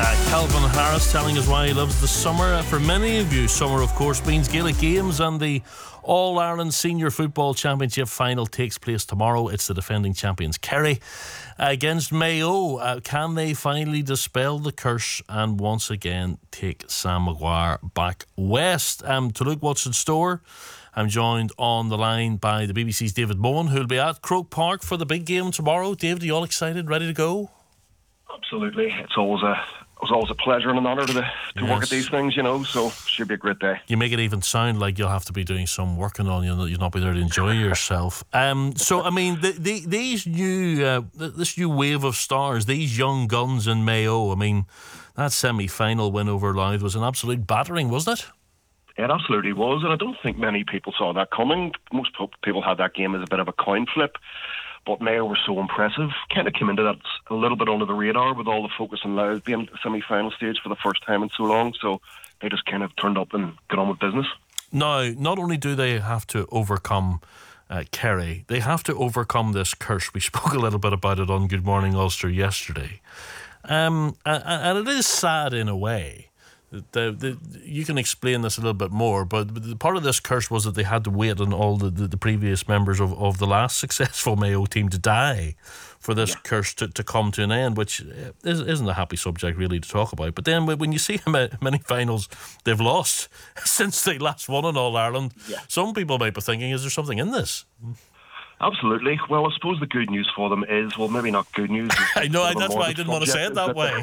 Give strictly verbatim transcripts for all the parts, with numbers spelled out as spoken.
Uh, Calvin Harris telling us why he loves the summer. For many of you, summer, of course, means Gaelic Games, and the All-Ireland Senior Football Championship final takes place tomorrow. It's the defending champions Kerry against Mayo. Uh, can they finally dispel the curse and once again take Sam Maguire back west? Um, to look what's in store, I'm joined on the line by the B B C's David Mohan, who'll be at Croke Park for the big game tomorrow. David, are you all excited, ready to go? Absolutely. It's always a It was always a pleasure and an honour to, to yes. work at these things, you know, so should be a great day. You make it even sound like you'll have to be doing some working on you, you'll not be there to enjoy yourself. Um, so, I mean, the, the, these new, uh, this new wave of stars, these young guns in Mayo, I mean, that semi-final win over Louth was an absolute battering, wasn't it? It absolutely was, and I don't think many people saw that coming. Most people had that game as a bit of a coin flip. But Mayo were so impressive. Kind of came into that a little bit under the radar with all the focus on Louth being the semi-final stage for the first time in so long. So they just kind of turned up and got on with business. Now, not only do they have to overcome uh, Kerry, they have to overcome this curse. We spoke a little bit about it on Good Morning Ulster yesterday. Um, and, and it is sad in a way. The, the, you can explain this a little bit more, but the part of this curse was that they had to wait on all the, the, the previous members of, of the last successful Mayo team to die for this yeah. curse to, to come to an end, which is, isn't a happy subject really to talk about. But then when you see how many finals they've lost since they last won in All-Ireland, yeah. some people might be thinking, is there something in this? Absolutely. Well, I suppose the good news for them is, well, maybe not good news. I know, that's why I didn't want to say it that way.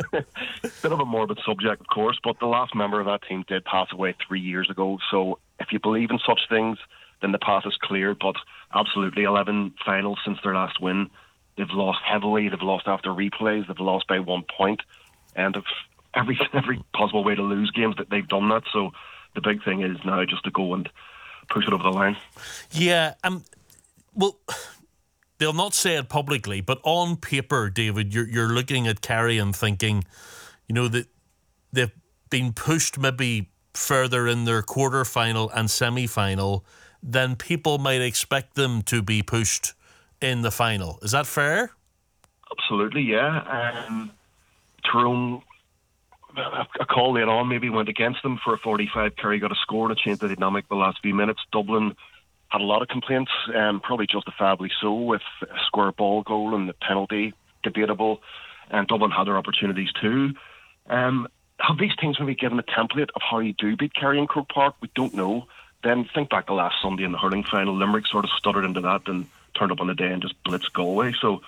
Bit of a morbid subject, of course, but the last member of that team did pass away three years ago. So if you believe in such things, then the path is clear. But absolutely, eleven finals since their last win. They've lost heavily. They've lost after replays. They've lost by one point. And of every every possible way to lose games that they've done that. So the big thing is now just to go and push it over the line. Yeah, um... Well, they'll not say it publicly, but on paper, David, you're you're looking at Kerry and thinking, you know, that they've been pushed maybe further in their quarter-final and semi-final than people might expect them to be pushed in the final. Is that fair? Absolutely, yeah. Um, Tyrone, a call later on maybe went against them for a forty-five. Kerry got a score and it changed the dynamic the last few minutes. Dublin had a lot of complaints, um, probably justifiably so, with a square ball goal and the penalty, debatable, and Dublin had their opportunities too. Um, have these teams maybe given a template of how you do beat Kerry in Croke Park? We don't know. Then think back to last Sunday in the hurling final, Limerick sort of stuttered into that and turned up on the day and just blitzed Galway. So